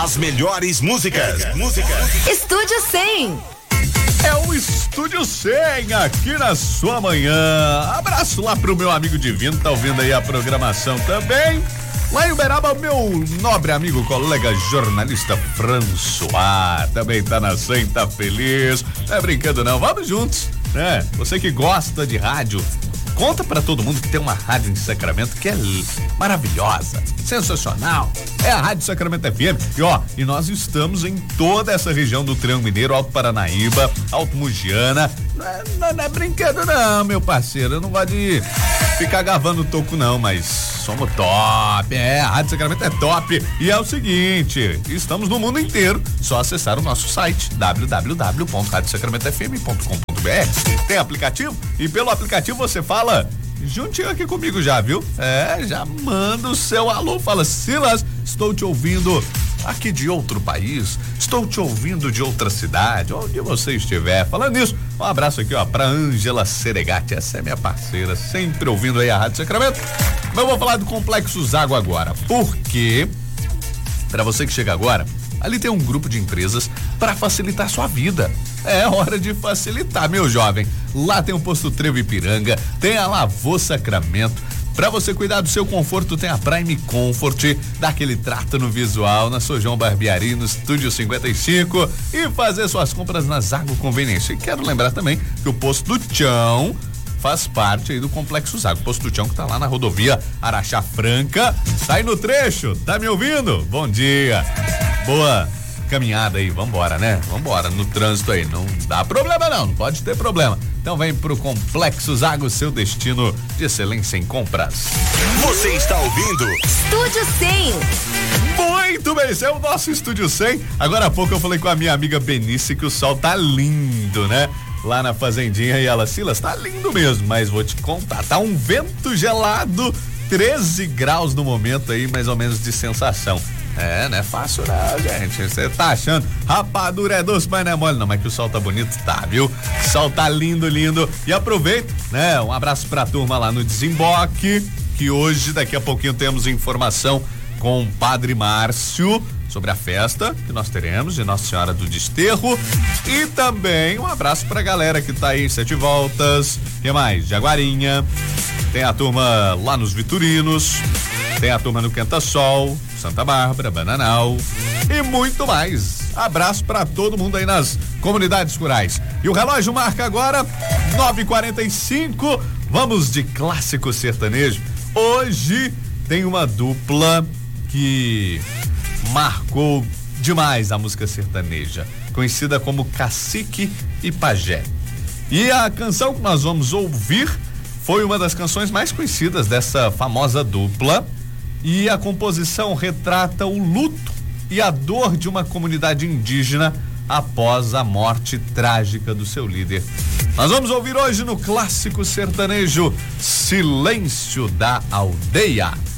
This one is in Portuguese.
As melhores músicas. Estúdio 100. É o Estúdio 100 aqui na sua manhã. Abraço lá pro meu amigo Divino, tá ouvindo aí a programação também. Lá em Uberaba, o meu nobre amigo, colega jornalista François, também tá na 100, tá feliz. Não é brincando não, vamos juntos, né? Você que gosta de rádio, conta pra todo mundo que tem uma rádio em Sacramento que é maravilhosa, sensacional. É a Rádio Sacramento FM. E nós estamos em toda essa região do Triângulo Mineiro, Alto Paranaíba, Alto Mugiana. Não é brinquedo não, meu parceiro. Eu não gosto de ficar gravando o toco não, mas somos top. A Rádio Sacramento é top. E é o seguinte, estamos no mundo inteiro. Só acessar o nosso site www.radiosacramentofm.com.br. Tem aplicativo? E pelo aplicativo você fala juntinho aqui comigo já, viu? Já manda o seu alô, fala: Silas, estou te ouvindo aqui de outro país, estou te ouvindo de outra cidade, onde você estiver. Falando nisso, um abraço aqui, pra Ângela Seregatti, essa é minha parceira, sempre ouvindo aí a Rádio Sacramento. Mas eu vou falar do Complexo Zago agora, porque pra você que chega agora, ali tem um grupo de empresas para facilitar sua vida. É hora de facilitar, meu jovem. Lá tem o Posto Trevo Ipiranga, tem a Lavô Sacramento. Para você cuidar do seu conforto, tem a Prime Comfort, dá aquele trato no visual, na Sojão Barbearia, no Estúdio 55 e fazer suas compras na Zago Conveniência. E quero lembrar também que o Posto do Chão faz parte aí do Complexo Zago. Posto do Chão que tá lá na rodovia Araxá Franca. Tá aí no trecho, tá me ouvindo? Bom dia. Boa caminhada aí, vambora, né? Vambora, no trânsito aí, não dá problema não pode ter problema. Então vem pro Complexo Zago, seu destino de excelência em compras. Você está ouvindo Estúdio 100. Muito bem, esse é o nosso Estúdio 100. Agora há pouco eu falei com a minha amiga Benice que o sol tá lindo, né? Lá na fazendinha, e ela: Silas, tá lindo mesmo, mas vou te contar, tá um vento gelado, 13 graus no momento aí, mais ou menos de sensação. Não é fácil não, gente. Você tá achando rapadura é doce, mas não é mole não, mas que o sol tá bonito, tá, viu? O sol tá lindo. E aproveita, né? Um abraço pra turma lá no Desemboque, que hoje, daqui a pouquinho, temos informação com o Padre Márcio sobre a festa que nós teremos de Nossa Senhora do Desterro. E também um abraço pra galera que tá aí em Sete Voltas, que mais? Jaguarinha, tem a turma lá nos Vitorinos, tem a turma no Quenta Sol, Santa Bárbara, Bananal e muito mais. Abraço pra todo mundo aí nas comunidades rurais. E o relógio marca agora 9h45. Vamos de clássico sertanejo. Hoje tem uma dupla que marcou demais a música sertaneja, conhecida como Cacique e Pajé. E a canção que nós vamos ouvir foi uma das canções mais conhecidas dessa famosa dupla. E a composição retrata o luto e a dor de uma comunidade indígena após a morte trágica do seu líder. Nós vamos ouvir hoje no clássico sertanejo Silêncio da Aldeia.